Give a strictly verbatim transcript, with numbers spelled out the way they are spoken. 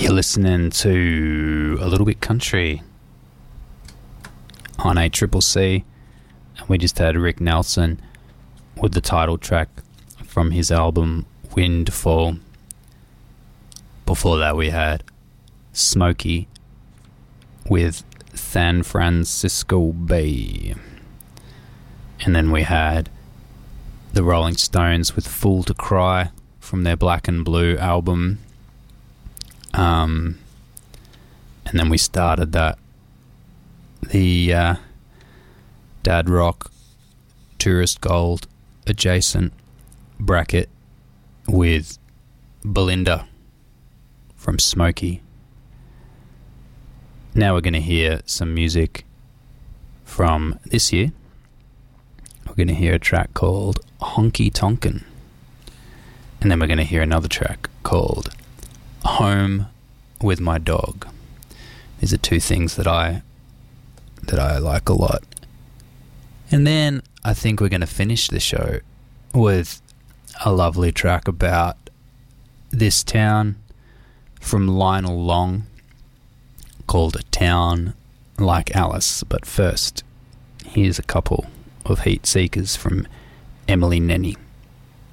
You're listening to A Little Bit Country on A Triple C, and we just had Rick Nelson with the title track from his album Windfall. Before that we had Smokey with San Francisco Bay, and then we had the Rolling Stones with Fool to Cry from their Black and Blue album. Um, and then we started that the uh, Dad Rock Tourist Gold adjacent bracket with Belinda from Smokey. Now we're going to hear some music from this year. We're going to hear a track called Honky Tonkin', and then we're going to hear another track called Home with My Dog. These are two things that I that I like a lot. And then I think we're going to finish the show with a lovely track about this town from Lionel Long called A Town Like Alice. But first, here's a couple of Heat Seekers from Emily Nenny.